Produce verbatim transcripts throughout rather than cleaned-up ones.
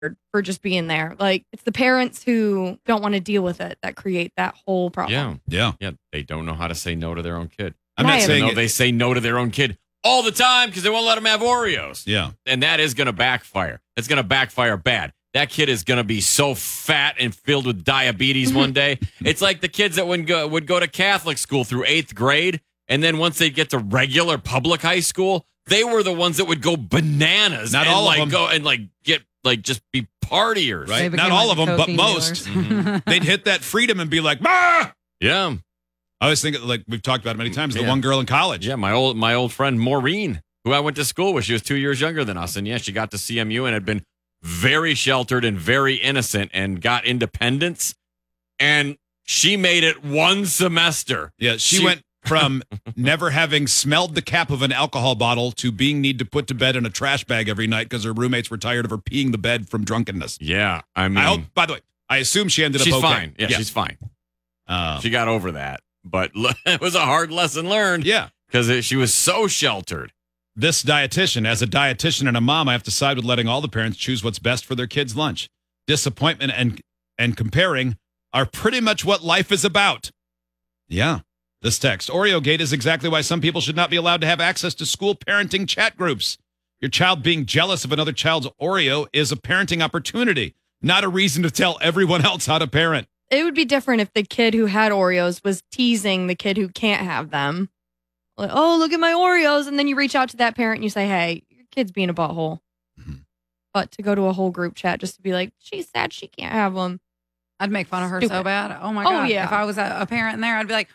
for just being there. Like, it's the parents who don't want to deal with it that create that whole problem. Yeah. Yeah. Yeah. They don't know how to say no to their own kid. I'm not Right. saying No, it- they say no to their own kid all the time because they won't let them have Oreos. Yeah. And that is going to backfire. It's going to backfire bad. That kid is going to be so fat and filled with diabetes one day. It's like the kids that would go, would go to Catholic school through eighth grade. And then once they get to regular public high school, they were the ones that would go bananas. Not and all of like them. go and like get like just be partiers. Right. They Not became all like of them, but cocaine most. dealers. They'd hit that freedom and be like, "Ah!" Yeah. I was thinking, like we've talked about it many times, the Yeah. one girl in college. Yeah. My old my old friend Maureen, who I went to school with, she was two years younger than us. And yeah, she got to C M U and had been very sheltered and very innocent and got independence. And she made it one semester. Yeah, she, She- went from never having smelled the cap of an alcohol bottle to being need to put to bed in a trash bag every night because her roommates were tired of her peeing the bed from drunkenness. Yeah. I mean, I hope, by the way, I assume she ended she's up okay. fine. Yeah, she's fine. Uh, She got over that. But it was a hard lesson learned yeah. because she was so sheltered. This dietitian, as a dietitian and a mom, I have to side with letting all the parents choose what's best for their kids' lunch. Disappointment and and comparing are pretty much what life is about. Yeah. This text, Oreo Gate is exactly why some people should not be allowed to have access to school parenting chat groups. Your child being jealous of another child's Oreo is a parenting opportunity, not a reason to tell everyone else how to parent. It would be different if the kid who had Oreos was teasing the kid who can't have them. Like, oh, look at my Oreos. And then you reach out to that parent and you say, hey, your kid's being a butthole. Mhm. But to go to a whole group chat just to be like, she's sad she can't have them. I'd make fun of her so Stupid. bad. Oh my Oh, God. yeah. If I was a, a parent in there, I'd be like,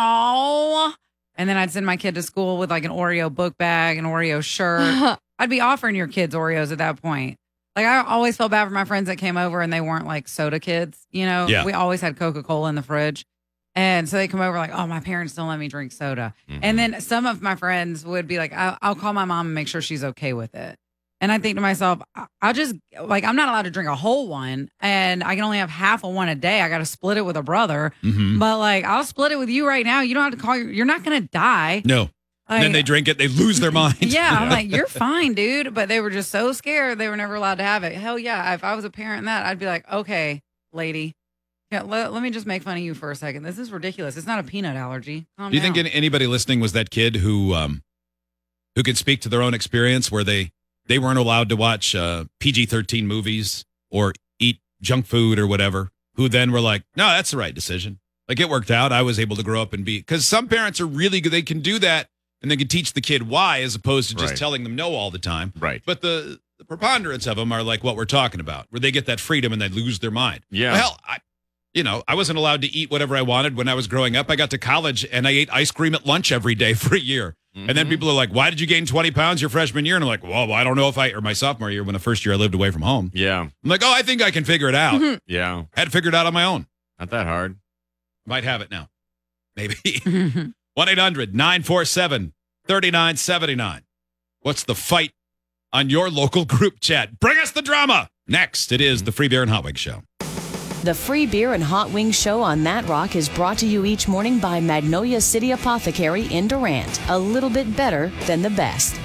oh. And then I'd send my kid to school with like an Oreo book bag, an Oreo shirt. I'd be offering your kids Oreos at that point. Like, I always felt bad for my friends that came over and they weren't like soda kids. You know, Yeah. we always had Coca-Cola in the fridge. And so they come over like, oh, my parents don't let me drink soda. Mhm. And then some of my friends would be like, I'll, I'll call my mom and make sure she's okay with it. And I think to myself, I- I'll just, like, I'm not allowed to drink a whole one. And I can only have half of one a day. I got to split it with a brother. Mm-hmm. But, like, I'll split it with you right now. You don't have to call your, you're not going to die. No. Like, then they drink it, they lose their mind. yeah, I'm like, you're fine, dude. But they were just so scared they were never allowed to have it. Hell yeah. If I was a parent in that, I'd be like, okay, lady. Yeah, let, let me just make fun of you for a second. This is ridiculous. It's not a peanut allergy. Calm Do you think down. any- anybody listening was that kid who um, who could speak to their own experience where they, they weren't allowed to watch uh, P G thirteen movies or eat junk food or whatever, who then were like, no, that's the right decision. Like, it worked out. I was able to grow up and be, because some parents are really good. They can do that and they can teach the kid why as opposed to just Right. telling them no all the time. Right. But the, the preponderance of them are like what we're talking about, where they get that freedom and they lose their mind. Yeah. Well, hell, I, you know, I wasn't allowed to eat whatever I wanted when I was growing up. I got to college and I ate ice cream at lunch every day for a year. And then Mhm. people are like, why did you gain twenty pounds your freshman year? And I'm like, well, I don't know if I, or my sophomore year when the first year I lived away from home. Yeah. I'm like, oh, I think I can figure it out. Yeah. Had to figure it out on my own. Not that hard. Might have it now. Maybe. one eight hundred nine four seven three nine seven nine. What's the fight on your local group chat? Bring us the drama. Next, it is the Free Beer and Hot Wings Show. The Free Beer and Hot Wings Show on That Rock is brought to you each morning by Magnolia City Apothecary in Durant. A little bit better than the best.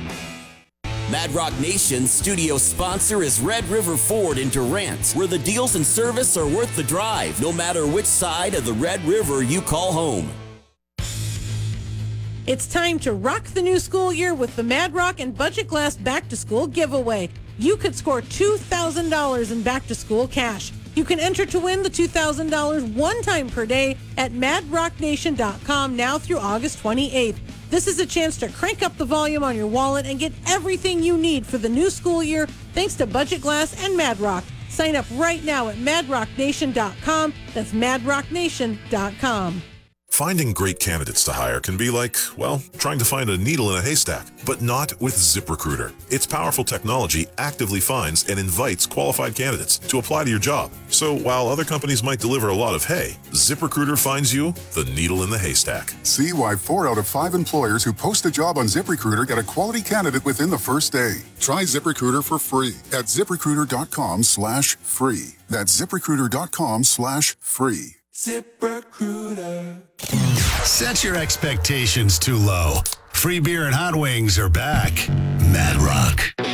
Mad Rock Nation's studio sponsor is Red River Ford in Durant, where the deals and service are worth the drive, no matter which side of the Red River you call home. It's time to rock the new school year with the Mad Rock and Budget Glass Back to School giveaway. You could score two thousand dollars in back to school cash. You can enter to win the two thousand dollars one time per day at mad rock nation dot com now through August twenty-eighth. This is a chance to crank up the volume on your wallet and get everything you need for the new school year thanks to Budget Glass and Mad Rock. Sign up right now at mad rock nation dot com. That's mad rock nation dot com. Finding great candidates to hire can be like, well, trying to find a needle in a haystack, but not with ZipRecruiter. Its powerful technology actively finds and invites qualified candidates to apply to your job. So while other companies might deliver a lot of hay, ZipRecruiter finds you the needle in the haystack. See why four out of five employers who post a job on ZipRecruiter get a quality candidate within the first day. Try ZipRecruiter for free at ZipRecruiter.com slash free. That's ZipRecruiter.com slash free. ZipRecruiter. Set your expectations too low. Free Beer and Hot Wings are back. Mad Rock.